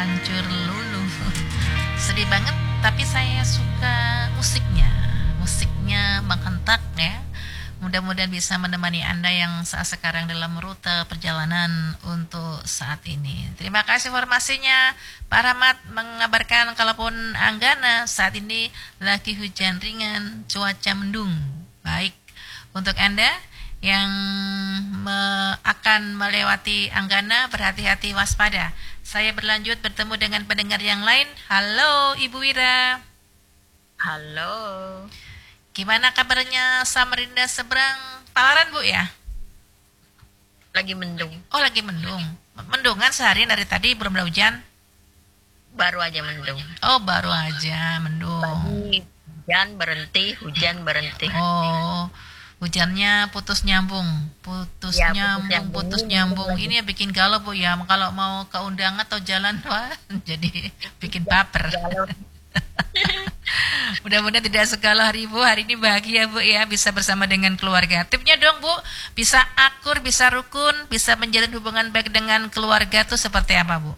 hancur lulu. Sedih banget, tapi saya suka musiknya. Musiknya menghentak ya. Mudah-mudahan bisa menemani Anda yang saat sekarang dalam rute perjalanan untuk saat ini. Terima kasih informasinya. Pak Rahmat mengabarkan kalaupun Anggana saat ini lagi hujan ringan, cuaca mendung. Baik, untuk Anda yang akan melewati Anggana, berhati-hati waspada. Saya berlanjut bertemu dengan pendengar yang lain. Halo Ibu Wira. Halo. Gimana kabarnya Samarinda seberang Palaran, Bu ya? Lagi mendung. Oh, lagi mendung. Mendungan seharian dari tadi belum ada hujan? Baru aja mendung. Oh, baru aja mendung. Tadi hujan berhenti. Oh, hujannya putus nyambung. Ya, Putus nyambung. Ini ya bikin galau, Bu ya. Kalau mau ke undangan atau jalan, wah, jadi bikin baper. Mudah-mudahan tidak segala hari Bu. Hari ini bahagia Bu ya, bisa bersama dengan keluarga. Tipnya dong Bu, bisa akur, bisa rukun, bisa menjalin hubungan baik dengan keluarga tuh seperti apa Bu?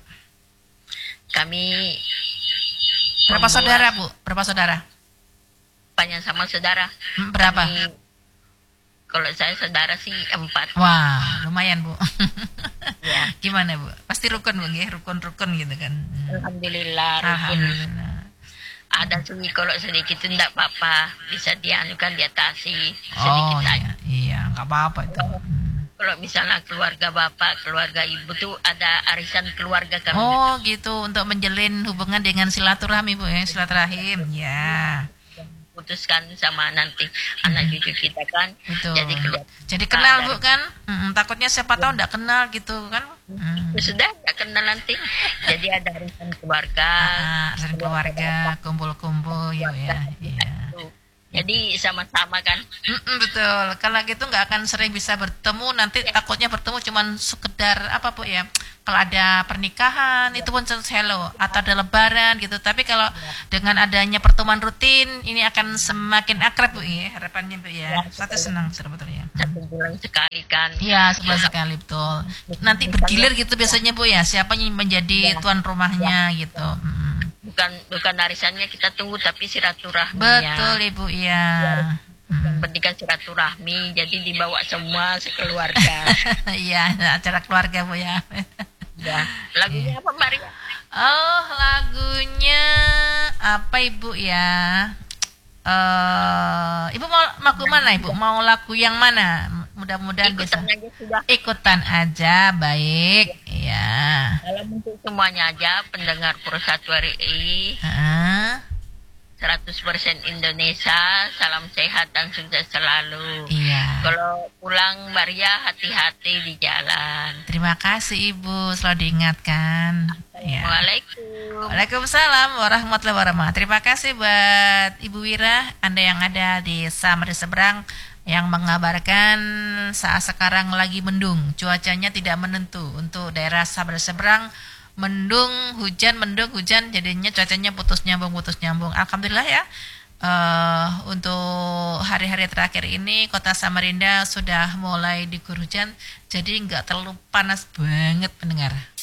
Kami Berapa saudara Bu? Berapa saudara? banyak sama saudara. Berapa? Kalau saya saudara sih 4. Wah, lumayan Bu. Ya. Gimana Bu? Pasti rukun Bu ya, rukun-rukun gitu kan. Alhamdulillah rukun. Alhamdulillah. Ada sih kalau sedikit tidak apa-apa, bisa dianukan diatasi Oh sedikit iya, aja. iya, nggak apa-apa itu. Kalau misalnya keluarga bapak, keluarga ibu tuh ada arisan keluarga kami. Oh gitu, untuk menjalin hubungan dengan silaturahmi Bu ya, silaturahim. Ya. Putuskan sama nanti anak cucu kita kan. Betul. Jadi kenal Bu kan? Takutnya siapa tahu enggak kenal gitu kan? Sudah nggak kenal nanti. Jadi ada arisan keluarga. Arisan keluarga, kumpul-kumpul ya. Iya. Jadi sama-sama kan. Betul. Kalau gitu nggak akan sering bisa bertemu. Nanti takutnya bertemu cuman sekedar apa Bu ya? Kalau ada pernikahan itu pun hello atau ada lebaran gitu. Tapi kalau dengan adanya pertemuan rutin ini akan semakin akrab Bu ya. Harapannya Bu ya. Saya senang sebetulnya. 1 bulan sekali kan. Iya, sebulan sekali betul. Nanti bergilir gitu biasanya Bu ya. Siapa yang menjadi tuan rumahnya gitu. Bukan arisannya kita tunggu tapi silaturahmi. Betul Ibu ya. Pendidikan silaturahmi, jadi dibawa semua sekeluarga. Iya, acara keluarga Bu ya. Ya. Lagunya apa Maria? Oh, lagunya apa Ibu ya? Ibu mau lagu mana Ibu? Mau lagu yang mana? Mudah-mudahan bisa. Aja sudah. Ikutan aja, baik. Ya. Dalam untuk semuanya aja pendengar Persatu RI. 100% Indonesia, salam sehat dan sukses selalu. Iya. Kalau pulang Maria hati-hati di jalan. Terima kasih Ibu, selalu diingatkan. Ya. Assalamualaikum. Waalaikumsalam warahmatullahi wabarakatuh. Terima kasih buat Ibu Wira, Anda yang ada di Samarinda seberang yang mengabarkan saat sekarang lagi mendung, cuacanya tidak menentu untuk daerah Samarinda seberang. Mendung, hujan, jadinya cuacanya putus nyambung. Alhamdulillah ya. Untuk hari-hari terakhir ini Kota Samarinda sudah mulai diguyur hujan, jadi nggak terlalu panas banget pendengar.